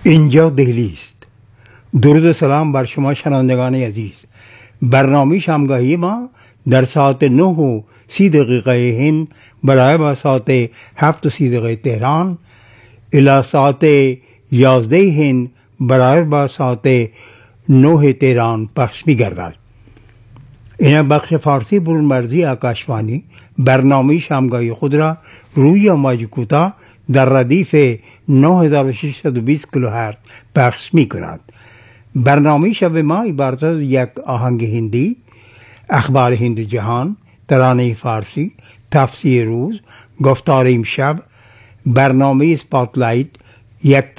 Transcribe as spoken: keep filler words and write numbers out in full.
اینجا دهلی است. درود و سلام بر شما شنوندگان عزیز. برنامه شامگاهی ما در ساعت نه و سی دقیقه هند برای با ساعت هفت و سی دقیقه تهران الی ساعت یازده هند برای با ساعت نه تهران پخش می گردد. این بخش فارسی برونمرزی آکاشوانی برنامه شامگاهی خود را روی موج کوتاه در ردیف نه هزار و ششصد و بیست کیلوهرتز پخش می کند. برنامه شب ما عبارت از یک آهنگ هندی، اخبار هند جهان، ترانه فارسی، تفسیر روز، گفتار امشب، برنامه اسپاتلایت، یک